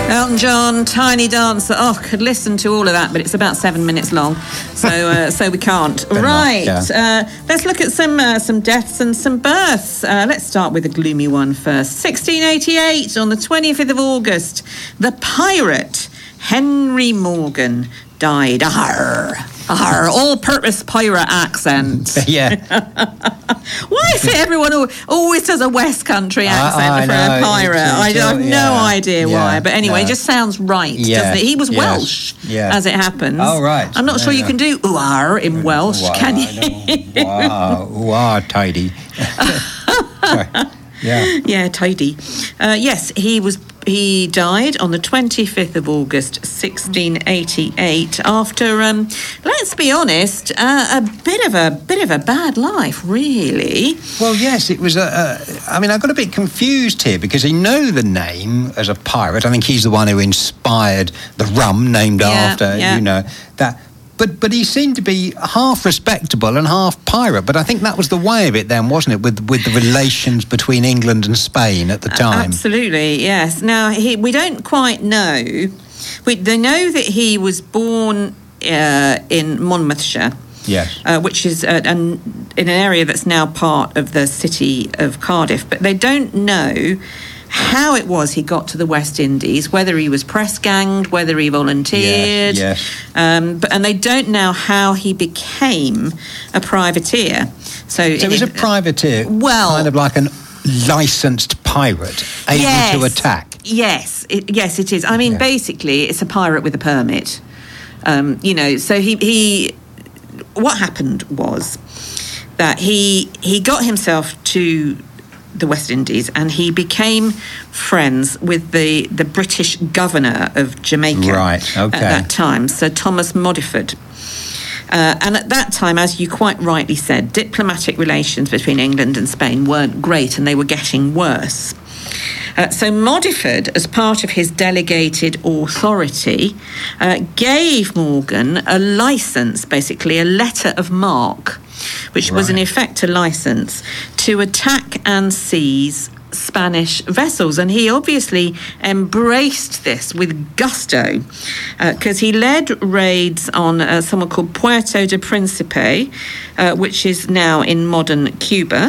Elton John, Tiny Dancer. Oh, could listen to all of that, but it's about 7 minutes long, so we can't. Right, let's look at some deaths and some births. Let's start with a gloomy one first. 1688, on the 25th of August, the pirate Henry Morgan died. All-purpose pirate accent. Yeah. Why is it everyone always does a West Country accent for a pirate? I have no idea why. But anyway, it just sounds right, doesn't it? He was Welsh, as it happens. Oh, right. I'm not sure you can do ooh-ar in Welsh, can you? Wow, ooh-ar, tidy. Yeah, tidy. Yes, he died on the 25th of August, 1688, after, let's be honest, a bit of a bad life, really. Well, yes, it was I got a bit confused here because I know the name as a pirate. I think he's the one who inspired the rum named after, that. But he seemed to be half respectable and half pirate. But I think that was the way of it then, wasn't it, with the relations between England and Spain at the time? Absolutely, yes. Now, we don't quite know. They know that he was born in Monmouthshire. Yes. Which is in an area that's now part of the city of Cardiff. But they don't know how it was he got to the West Indies, whether he was press-ganged, whether he volunteered. Yes. And they don't know how he became a privateer. So he was a privateer, kind of like an licensed pirate, able to attack. Yes, it is. I mean, basically, it's a pirate with a permit. So he what happened was that he got himself to the West Indies, and he became friends with the British governor of Jamaica at that time, Sir Thomas Modiford. And at that time, as you quite rightly said, diplomatic relations between England and Spain weren't great, and they were getting worse. So Modiford, as part of his delegated authority, gave Morgan a licence, basically a letter of marque, which was in effect a licence to attack and seize Spanish vessels. And he obviously embraced this with gusto because he led raids on someone called Puerto de Príncipe, which is now in modern Cuba.